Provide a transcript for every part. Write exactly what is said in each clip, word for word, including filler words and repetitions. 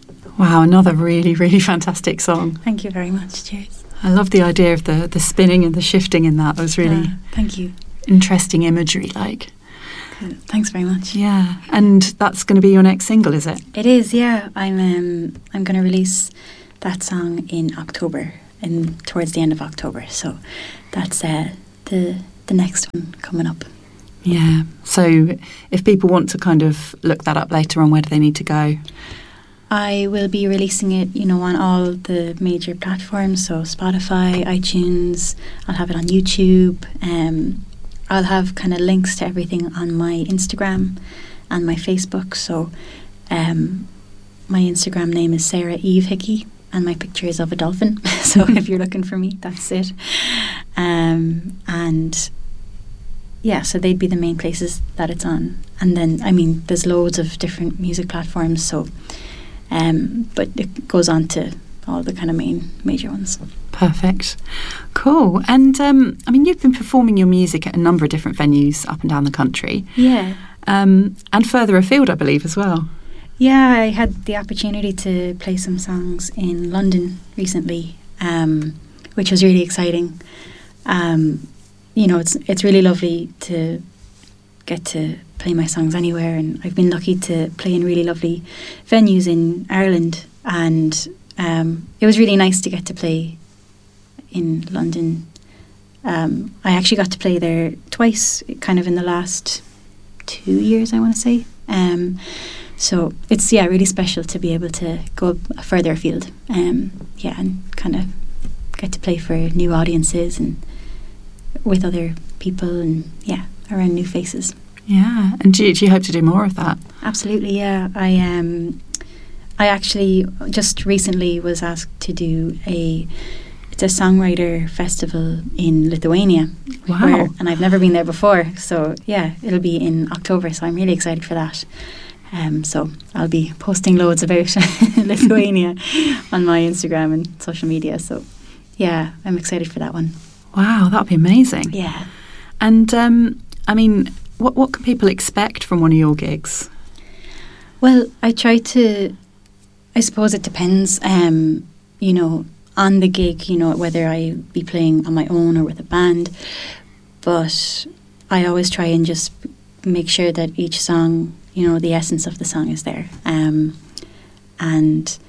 Wow, another really, really fantastic song. Thank you very much. Cheers. I love the idea of the, the spinning and the shifting in that. It was really uh, thank you. Interesting imagery, like. Cool. Thanks very much. Yeah, and that's going to be your next single, is it? It is, yeah. I'm um, I'm going to release that song in October, in towards the end of October. So that's uh, the the next one coming up. Yeah. So if people want to kind of look that up later on, where do they need to go? I will be releasing it, you know, on all the major platforms, so Spotify, iTunes. I'll have it on YouTube. Um, I'll have kind of links to everything on my Instagram and my Facebook. So um, my Instagram name is Sarah Eve Hickey, and my picture is of a dolphin. So if you're looking for me, that's it. Um, and yeah, so they'd be the main places that it's on. And then, I mean, there's loads of different music platforms, so... Um, but it goes on to all the kind of main major ones. Perfect. Cool. And um, I mean, you've been performing your music at a number of different venues up and down the country. Yeah. Um, and further afield, I believe, as well. Yeah, I had the opportunity to play some songs in London recently, um, which was really exciting. Um, you know, it's it's really lovely to get to play my songs anywhere, and I've been lucky to play in really lovely venues in Ireland, and um, it was really nice to get to play in London. Um, I actually got to play there twice, kind of in the last two years, I want to say. Um, so it's, yeah, really special to be able to go further afield, um, yeah, and kind of get to play for new audiences and with other people, and yeah, around new faces. Yeah, and do you, do you hope to do more of that? Absolutely, yeah. I um, I actually just recently was asked to do a it's a songwriter festival in Lithuania. Wow! Where, and I've never been there before, so yeah, it'll be in October. So I'm really excited for that. Um, so I'll be posting loads about Lithuania on my Instagram and social media. So yeah, I'm excited for that one. Wow, that'd be amazing. Yeah. And um, I mean. What what can people expect from one of your gigs? Well, I try to, I suppose it depends, um, you know, on the gig, you know, whether I be playing on my own or with a band. But I always try and just make sure that each song, you know, the essence of the song is there. Um, and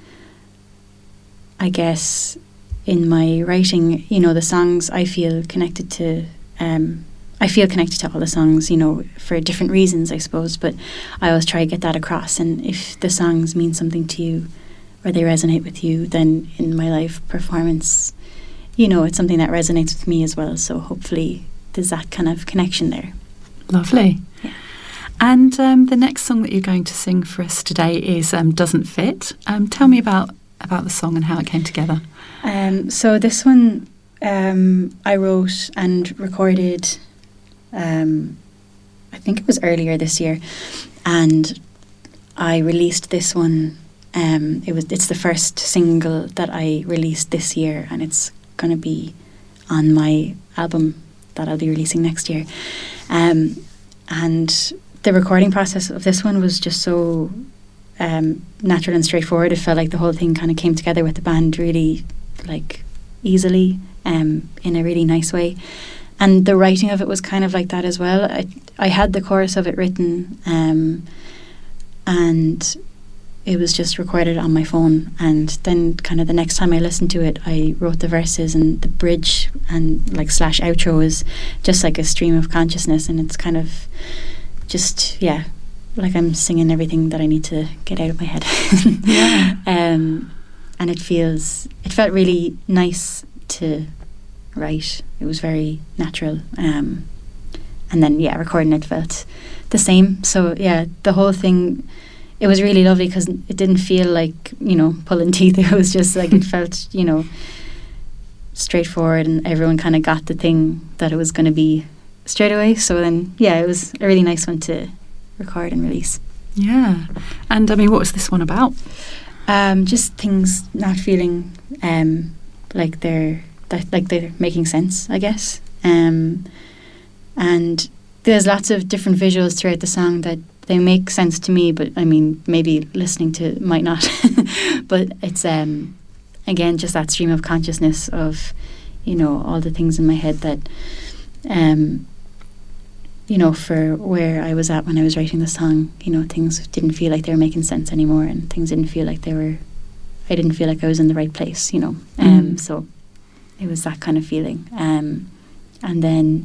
I guess in my writing, you know, the songs I feel connected to... Um, I feel connected to all the songs, you know, for different reasons, I suppose, but I always try to get that across. And if the songs mean something to you or they resonate with you, then in my live performance, you know, it's something that resonates with me as well. So hopefully there's that kind of connection there. Lovely. Yeah. And um, the next song that you're going to sing for us today is um, Doesn't Fit. Um, tell me about, about the song and how it came together. Um, so this one um, I wrote and recorded... Um, I think it was earlier this year, and I released this one. Um, it was it's the first single that I released this year, and it's going to be on my album that I'll be releasing next year. Um, and the recording process of this one was just so um, natural and straightforward. It felt like the whole thing kind of came together with the band really, like, easily, um, in a really nice way. And the writing of it was kind of like that as well. I, I had the chorus of it written, um, and it was just recorded on my phone. And then kind of the next time I listened to it, I wrote the verses, and the bridge and like slash outro is just like a stream of consciousness. And it's kind of just, yeah, like I'm singing everything that I need to get out of my head. Yeah. Um, and it feels, it felt really nice to write. It was very natural, um, and then yeah, recording it felt the same. So yeah, the whole thing, it was really lovely because it didn't feel like, you know, pulling teeth. It was just like it felt, you know, straightforward, and everyone kind of got the thing that it was going to be straight away. So then yeah, it was a really nice one to record and release. Yeah. And I mean, what was this one about? Um, just things not feeling um, like they're that like they're making sense, I guess. Um, and there's lots of different visuals throughout the song that they make sense to me, but I mean, maybe listening to it might not. but it's um, again just that stream of consciousness of, you know, all the things in my head that, um, you know, for where I was at when I was writing the song, you know, things didn't feel like they were making sense anymore, and things didn't feel like they were. I didn't feel like I was in the right place, you know. Um, Mm. So it was that kind of feeling, um, and then.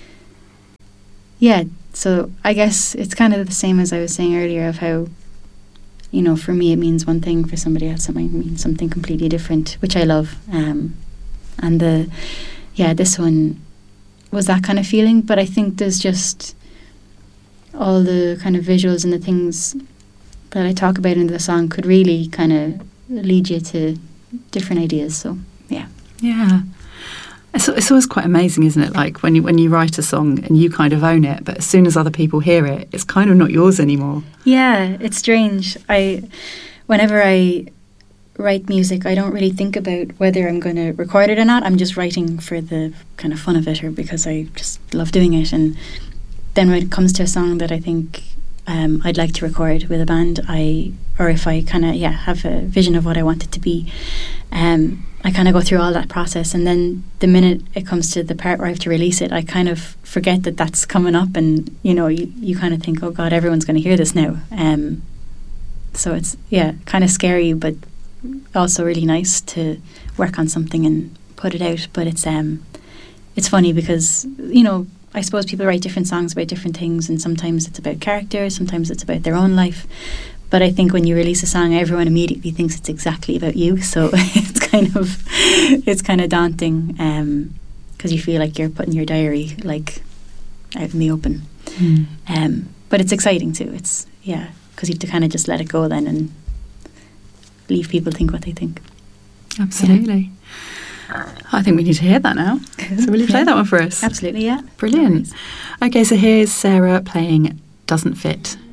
Yeah, so I guess it's kind of the same as I was saying earlier of how, you know, for me it means one thing, for somebody else it might mean something completely different, which I love. Um, and the, yeah, this one was that kind of feeling, but I think there's just all the kind of visuals and the things that I talk about in the song could really kind of lead you to different ideas. So, yeah. Yeah. It's, it's always quite amazing, isn't it? Like when you when you write a song and you kind of own it, but as soon as other people hear it, it's kind of not yours anymore. Yeah, it's strange. I, whenever I write music, I don't really think about whether I'm going to record it or not. I'm just writing for the kind of fun of it, or because I just love doing it. And then when it comes to a song that I think um, I'd like to record with a band, I or if I kind of yeah have a vision of what I want it to be, um, I kind of go through all that process, and then the minute it comes to the part where I have to release it, I kind of forget that that's coming up, and you know, you, you kind of think, oh God, everyone's going to hear this now. Um, so it's yeah, kind of scary, but also really nice to work on something and put it out. But it's um, it's funny because you know, I suppose people write different songs about different things, and sometimes it's about characters, sometimes it's about their own life. But I think when you release a song, everyone immediately thinks it's exactly about you. So it's kind of it's kind of daunting because um, you feel like you're putting your diary like out in the open. Mm. Um, but it's exciting too. It's yeah, because you have to kind of just let it go then and leave people think what they think. Absolutely. Yeah. I think we need to hear that now. So will you play Yeah. that one for us? Absolutely, yeah. Brilliant. Okay, so here's Sarah playing Doesn't Fit.